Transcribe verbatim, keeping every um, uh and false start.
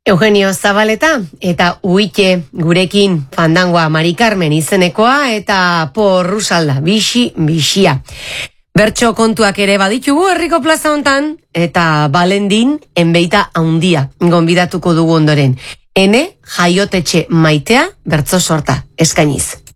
Eugenio Zabaleta eta Uite gurekin fandangoa Mari Carmen izenekoa eta porrusalda, bixi, bixia. Bertso kontuak ere baditugu herriko plaza hontan eta Balendin enbeita haundia gonbidatuko dugu ondoren. Ene jaiotetxe maitea bertso sorta eskainiz.